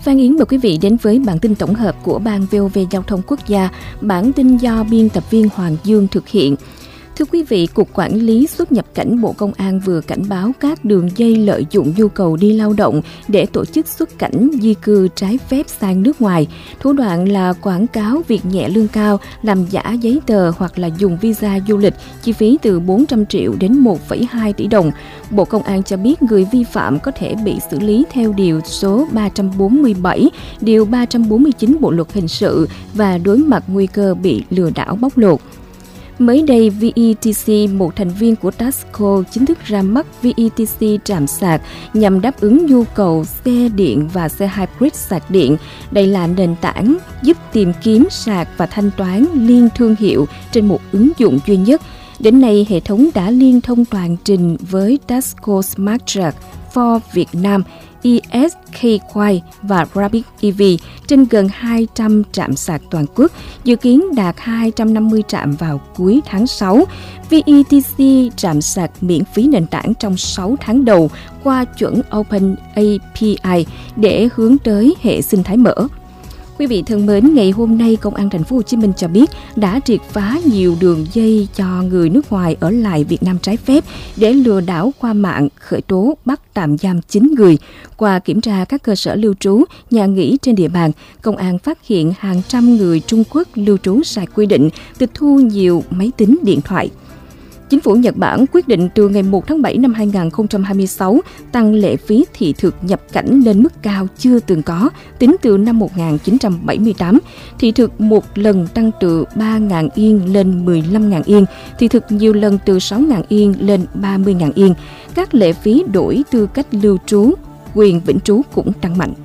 Phan Yến mời quý vị đến với bản tin tổng hợp của Ban VOV Giao thông Quốc gia, bản tin do biên tập viên Hoàng Dương thực hiện. Thưa quý vị, Cục Quản lý xuất nhập cảnh Bộ Công an vừa cảnh báo các đường dây lợi dụng nhu cầu đi lao động để tổ chức xuất cảnh di cư trái phép sang nước ngoài. Thủ đoạn là quảng cáo việc nhẹ lương cao, làm giả giấy tờ hoặc là dùng visa du lịch, chi phí từ 400 triệu đến 1,2 tỷ đồng. Bộ Công an cho biết người vi phạm có thể bị xử lý theo điều số 347, điều 349 Bộ luật hình sự và đối mặt nguy cơ bị lừa đảo bóc lột. Mới đây, VETC, một thành viên của Tasco, chính thức ra mắt VETC trạm sạc nhằm đáp ứng nhu cầu xe điện và xe hybrid sạc điện. Đây là nền tảng giúp tìm kiếm, sạc và thanh toán liên thương hiệu trên một ứng dụng duy nhất. Đến nay, hệ thống đã liên thông toàn trình với Tasco Smart Charge for Việt Nam, ESKY và Rapid EV trên gần 200 trạm sạc toàn quốc, dự kiến đạt 250 trạm vào cuối tháng 6. VETC trạm sạc miễn phí nền tảng trong 6 tháng đầu qua chuẩn Open API để hướng tới hệ sinh thái mở. Quý vị thân mến, ngày hôm nay Công an Thành phố Hồ Chí Minh cho biết đã triệt phá nhiều đường dây cho người nước ngoài ở lại Việt Nam trái phép để lừa đảo qua mạng, khởi tố bắt tạm giam 9 người. Qua kiểm tra các cơ sở lưu trú, nhà nghỉ trên địa bàn, Công an phát hiện hàng trăm người Trung Quốc lưu trú sai quy định, tịch thu nhiều máy tính, điện thoại. Chính phủ Nhật Bản quyết định từ ngày 1 tháng 7 năm 2026 tăng lệ phí thị thực nhập cảnh lên mức cao chưa từng có, tính từ năm 1978. Thị thực một lần tăng từ 3.000 yên lên 15.000 yên, thị thực nhiều lần từ 6.000 yên lên 30.000 yên. Các lệ phí đổi tư cách lưu trú, quyền vĩnh trú cũng tăng mạnh.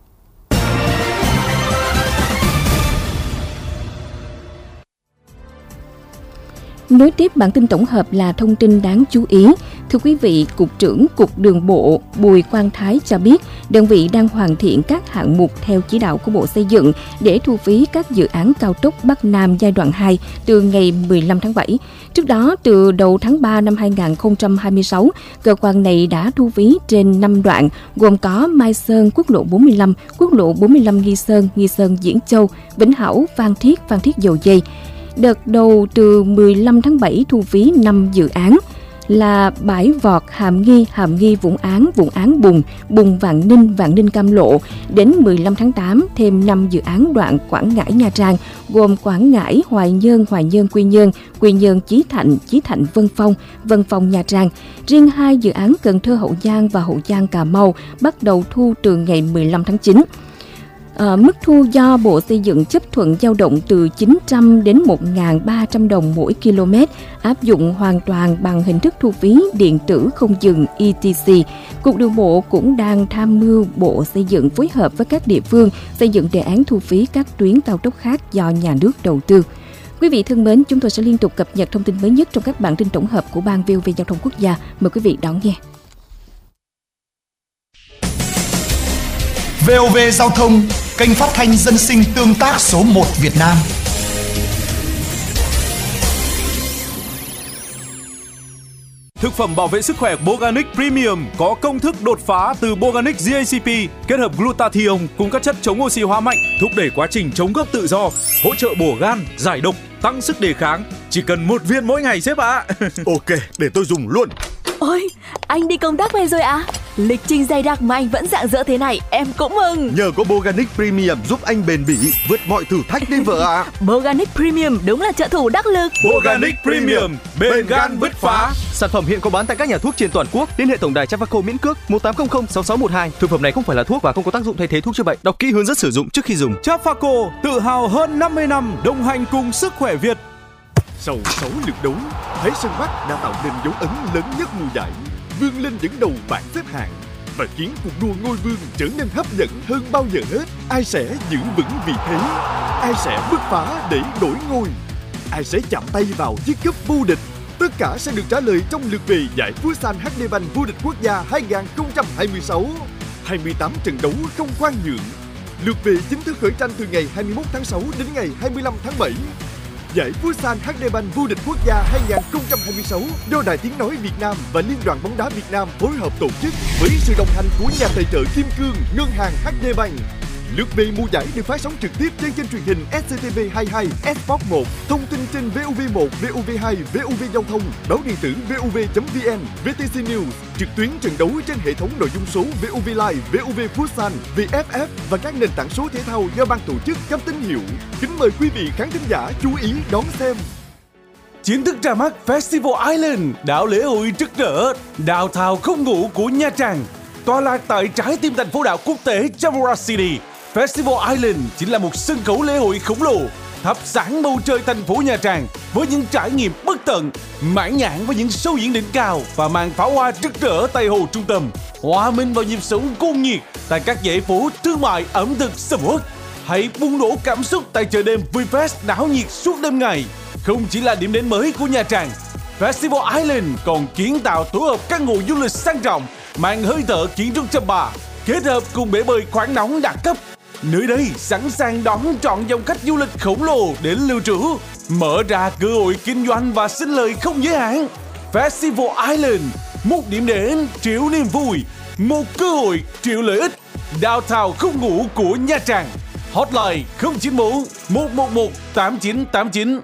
Nối tiếp bản tin tổng hợp là thông tin đáng chú ý. Thưa quý vị, Cục trưởng Cục Đường bộ Bùi Quang Thái cho biết đơn vị đang hoàn thiện các hạng mục theo chỉ đạo của Bộ Xây dựng để thu phí các dự án cao tốc Bắc Nam giai đoạn 2 từ ngày 15 tháng 7. Trước đó, từ đầu tháng 3 năm 2026, cơ quan này đã thu phí trên 5 đoạn gồm có Mai Sơn, quốc lộ 45, quốc lộ 45 Nghi Sơn Diễn Châu, Vĩnh Hảo, Phan Thiết Dầu Giây. Đợt đầu từ 15 tháng 7 thu phí 5 dự án là Bãi Vọt, Hàm Nghi, Vũng Áng, Bùng, Vạn Ninh Cam Lộ. Đến 15 tháng 8 thêm 5 dự án đoạn Quảng Ngãi Nha Trang gồm Quảng Ngãi, Hoài Nhơn, Quy Nhơn Chí Thạnh Vân Phong Nha Trang. Riêng 2 dự án Cần Thơ Hậu Giang và Hậu Giang Cà Mau bắt đầu thu từ ngày 15 tháng 9. Mức thu do Bộ Xây dựng chấp thuận dao động từ 900 đến 1.300 đồng mỗi km, áp dụng hoàn toàn bằng hình thức thu phí điện tử không dừng ETC. Cục Đường bộ cũng đang tham mưu Bộ Xây dựng phối hợp với các địa phương xây dựng đề án thu phí các tuyến cao tốc khác do nhà nước đầu tư. Quý vị thân mến, chúng tôi sẽ liên tục cập nhật thông tin mới nhất trong các bản tin tổng hợp của Ban VOV Giao thông Quốc gia. Mời quý vị đón nghe. VOV Giao thông, kênh phát thanh dân sinh tương tác số 1 Việt Nam. Thực phẩm bảo vệ sức khỏe Boganic Premium có công thức đột phá từ Boganic GACP kết hợp glutathione cùng các chất chống oxy hóa mạnh, thúc đẩy quá trình chống gốc tự do, hỗ trợ bổ gan, giải độc, tăng sức đề kháng. Chỉ cần 1 viên mỗi ngày sếp ạ. Ok, để tôi dùng luôn. Ôi, anh đi công tác về rồi à? Lịch trình dày đặc mà anh vẫn rạng rỡ thế này, em cũng mừng. Nhờ có Boganic Premium giúp anh bền bỉ vượt mọi thử thách đấy vợ ạ. Boganic Premium đúng là trợ thủ đắc lực. Boganic Premium, bền gan bứt phá. Sản phẩm hiện có bán tại các nhà thuốc trên toàn quốc. Liên hệ tổng đài Trafaco miễn cước 1800 6612. Thực phẩm này không phải là thuốc và không có tác dụng thay thế thuốc chữa bệnh. Đọc kỹ hướng dẫn sử dụng trước khi dùng. Trafaco tự hào hơn 50 năm đồng hành cùng sức khỏe Việt. Sau 6 lượt đấu, Thái Sơn Bắc đã tạo nên dấu ấn lớn nhất mùa giải, vươn lên dẫn đầu bảng xếp hạng và khiến cuộc đua ngôi vương trở nên hấp dẫn hơn bao giờ hết. Ai sẽ giữ vững vị thế? Ai sẽ bứt phá để đổi ngôi? Ai sẽ chạm tay vào chiếc cúp vô địch? Tất cả sẽ được trả lời trong lượt về giải Futsal HD Bank vô địch quốc gia 2026. 28 trận đấu không khoan nhượng. Lượt về chính thức khởi tranh từ ngày 21 tháng 6 đến ngày 25 tháng 7. Giải Futsal HD Bank vô địch quốc gia 2026 do Đài Tiếng nói Việt Nam và Liên đoàn bóng đá Việt Nam phối hợp tổ chức với sự đồng hành của nhà tài trợ kim cương Ngân hàng HD Bank. Lượt về mùa giải được phát sóng trực tiếp trên kênh truyền hình SCTV22, Sport 1, thông tin trên VOV1, VOV2, VOV Giao thông, báo điện tử VOV.vn, VTC News, trực tuyến trận đấu trên hệ thống nội dung số VOV Live, VOV Futsal, VFF và các nền tảng số thể thao do ban tổ chức cấp tín hiệu. Kính mời quý vị khán thính giả chú ý đón xem. Chính thức ra mắt Festival Island, đảo lễ hội rực rỡ, downtown không ngủ của Nha Trang. Tọa lạc tại trái tim thành phố đảo quốc tế Chamora City, Festival Island chính là một sân khấu lễ hội khổng lồ, thắp sáng bầu trời thành phố Nha Trang với những trải nghiệm bất tận, mãn nhãn với những show diễn đỉnh cao và màn pháo hoa rực rỡ tại hồ trung tâm, hòa mình vào nhịp sống cuồng nhiệt tại các dãy phố thương mại ẩm thực sầm uất. Hãy bùng nổ cảm xúc tại chợ đêm VFest náo nhiệt suốt đêm ngày. Không chỉ là điểm đến mới của Nha Trang, Festival Island còn kiến tạo tổ hợp căn hộ du lịch sang trọng, mang hơi thở kiến trúc chăm bà, kết hợp cùng bể bơi khoáng nóng đẳng cấp. Nơi đây sẵn sàng đón trọn dòng khách du lịch khổng lồ đến lưu trú, mở ra cơ hội kinh doanh và sinh lời không giới hạn. Festival Island, một điểm đến triệu niềm vui, một cơ hội triệu lợi ích. Downtown không ngủ của Nha Trang. Hotline 094 111 8989.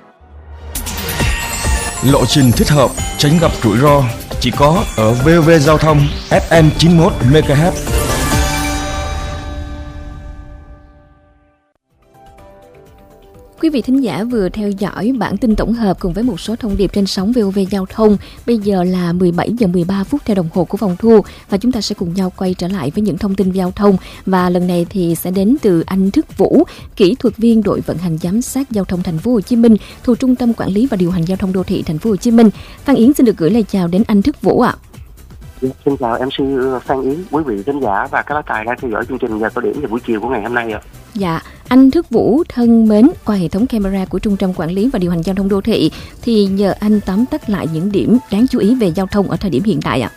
Lộ trình thích hợp, tránh gặp rủi ro chỉ có ở VOV Giao thông FM 91 MHz. Quý vị thính giả vừa theo dõi bản tin tổng hợp cùng với một số thông điệp trên sóng VOV Giao thông. Bây giờ là 17 giờ 13 phút theo đồng hồ của phòng thu và chúng ta sẽ cùng nhau quay trở lại với những thông tin giao thông, và lần này thì sẽ đến từ anh Thức Vũ, kỹ thuật viên đội vận hành giám sát giao thông thành phố Hồ Chí Minh thuộc Trung tâm Quản lý và Điều hành Giao thông Đô thị thành phố Hồ Chí Minh. Phan Yến xin được gửi lời chào đến anh Thức Vũ ạ. Xin chào MC Phan Yến, quý vị khán giả và các bác tài đang theo dõi chương trình giờ cao điểm vào buổi chiều của ngày hôm nay ạ. Dạ, anh Thức Vũ thân mến, qua hệ thống camera của Trung tâm Quản lý và Điều hành Giao thông Đô thị thì nhờ anh tóm tắt lại những điểm đáng chú ý về giao thông ở thời điểm hiện tại ạ.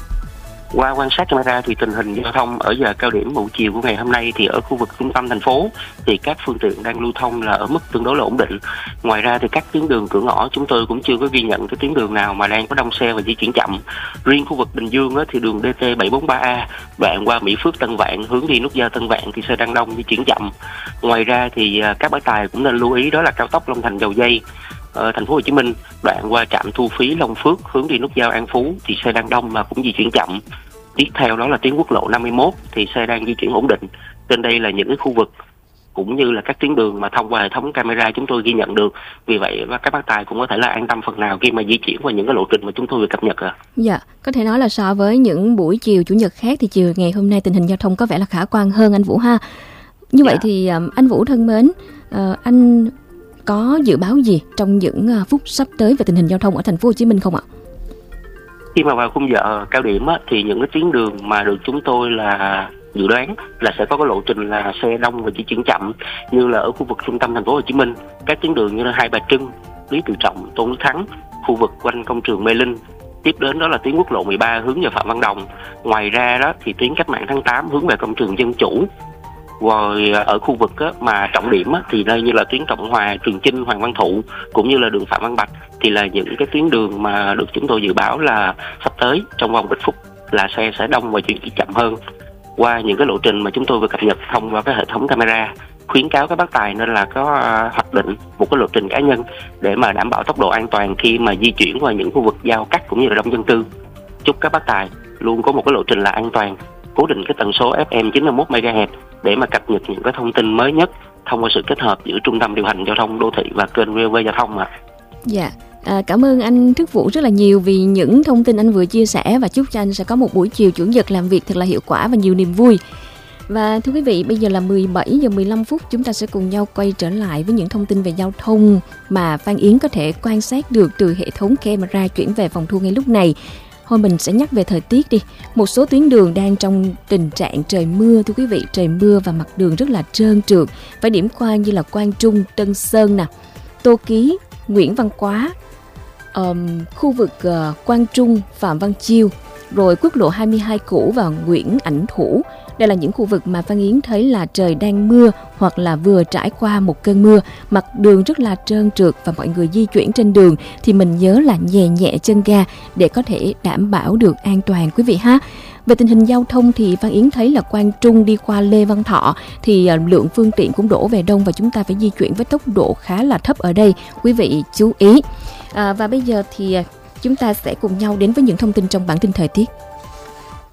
Qua quan sát camera thì tình hình giao thông ở giờ cao điểm buổi chiều của ngày hôm nay thì ở khu vực trung tâm thành phố thì các phương tiện đang lưu thông là ở mức tương đối là ổn định. Ngoài ra thì các tuyến đường cửa ngõ chúng tôi cũng chưa có ghi nhận cái tuyến đường nào mà đang có đông xe và di chuyển chậm. Riêng khu vực Bình Dương thì đường DT 743A đoạn qua Mỹ Phước Tân Vạn hướng đi nút giao Tân Vạn thì xe đang đông di chuyển chậm. Ngoài ra thì các bác tài cũng nên lưu ý đó là cao tốc Long Thành Dầu Giây thành phố Hồ Chí Minh đoạn qua trạm thu phí Long Phước hướng đi nút giao An Phú thì xe đang đông mà cũng di chuyển chậm. Tiếp theo đó là tuyến quốc lộ 51 thì xe đang di chuyển ổn định. Trên đây là những cái khu vực cũng như là các tuyến đường mà thông qua hệ thống camera chúng tôi ghi nhận được. Vì vậy các bác tài cũng có thể là an tâm phần nào khi mà di chuyển qua những cái lộ trình mà chúng tôi vừa cập nhật ạ. Dạ, có thể nói là so với những buổi chiều chủ nhật khác thì chiều ngày hôm nay tình hình giao thông có vẻ là khả quan hơn anh Vũ ha. Như vậy thì anh Vũ thân mến, anh có dự báo gì trong những phút sắp tới về tình hình giao thông ở thành phố Hồ Chí Minh không ạ? Khi mà vào khung giờ cao điểm thì những cái tuyến đường mà được chúng tôi là dự đoán là sẽ có cái lộ trình là xe đông và di chuyển chậm, như là ở khu vực trung tâm thành phố Hồ Chí Minh, các tuyến đường như là Hai Bà Trưng, Lý Tự Trọng, Tôn Đức Thắng, khu vực quanh công trường Mê Linh. Tiếp đến đó là tuyến quốc lộ 13 hướng về Phạm Văn Đồng. Ngoài ra đó thì tuyến Cách Mạng tháng 8 hướng về công trường Dân Chủ. Rồi ở khu vực mà trọng điểm thì đây như là tuyến Cộng Hòa, Trường Chinh, Hoàng Văn Thụ cũng như là đường Phạm Văn Bạch thì là những cái tuyến đường mà được chúng tôi dự báo là sắp tới trong vòng ít phút là xe sẽ đông và chuyển chậm hơn. Qua những cái lộ trình mà chúng tôi vừa cập nhật thông qua cái hệ thống camera, khuyến cáo các bác tài nên là có hoạch định một cái lộ trình cá nhân để mà đảm bảo tốc độ an toàn khi mà di chuyển qua những khu vực giao cắt cũng như là đông dân cư. Chúc các bác tài luôn có một cái lộ trình là an toàn, cố định cái tần số FM 91 MHz để mà cập nhật những cái thông tin mới nhất thông qua sự kết hợp giữa Trung tâm Điều hành Giao thông Đô thị và kênh VOV Giao thông ạ. Dạ, cảm ơn anh Thức Vũ rất là nhiều vì những thông tin anh vừa chia sẻ, và chúc cho anh sẽ có một buổi chiều chủ nhật làm việc thật là hiệu quả và nhiều niềm vui. Và thưa quý vị, bây giờ là 17 giờ 15 phút, chúng ta sẽ cùng nhau quay trở lại với những thông tin về giao thông mà Phan Yến có thể quan sát được từ hệ thống camera chuyển về phòng thu ngay lúc này. Thôi mình sẽ nhắc về thời tiết đi. Một số tuyến đường đang trong tình trạng trời mưa, thưa quý vị, trời mưa và mặt đường rất là trơn trượt. Phải điểm qua như là Quang Trung, Tân Sơn nè, Tô Ký, Nguyễn Văn Quá, khu vực Quang Trung, Phạm Văn Chiêu, rồi quốc lộ 22 cũ và Nguyễn Ảnh Thủ. Đây là những khu vực mà Phan Yến thấy là trời đang mưa hoặc là vừa trải qua một cơn mưa, mặt đường rất là trơn trượt, và mọi người di chuyển trên đường thì mình nhớ là nhẹ nhẹ chân ga để có thể đảm bảo được an toàn quý vị ha. Về tình hình giao thông thì Văn Yến thấy là Quang Trung đi qua Lê Văn Thọ thì lượng phương tiện cũng đổ về đông và chúng ta phải di chuyển với tốc độ khá là thấp ở đây. Quý vị chú ý. Và bây giờ thì chúng ta sẽ cùng nhau đến với những thông tin trong bản tin thời tiết.